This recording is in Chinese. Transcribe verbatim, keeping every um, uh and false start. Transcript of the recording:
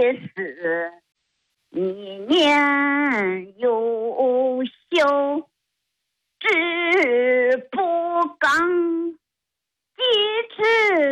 是一年优秀，志不刚，继持